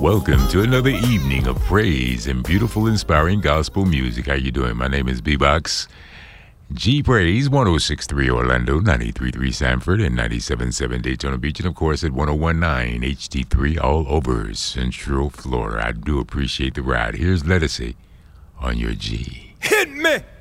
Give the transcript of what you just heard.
Welcome to another evening of praise and beautiful, inspiring gospel music. How you doing? My name is B-Box. G-Praise, 106.3 Orlando, 93.3 Sanford, and 97.7 Daytona Beach, and of course at 101.9 HD3 all over Central Florida. I do appreciate the ride. Here's Lettucey on your G. Hit me!